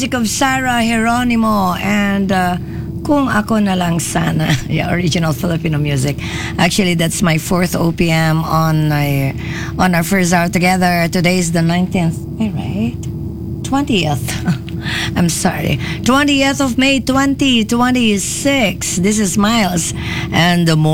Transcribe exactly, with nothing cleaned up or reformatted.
music of Sarah Geronimo and uh, Kung Ako Na Lang Sana. Yeah, original Filipino music. Actually, that's my fourth O P M on my, on our first hour together. Today is the nineteenth, right? twentieth. I'm sorry. twentieth of May, twenty twenty-six. This is Miles and the